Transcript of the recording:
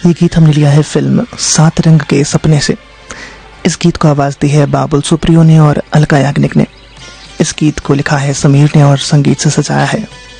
ये गीत हमने लिया है फिल्म सात रंग के सपने से। इस गीत को आवाज दी है बाबुल सुप्रियो ने और अलका याग्निक ने। इस गीत को लिखा है समीर ने और संगीत से सजाया है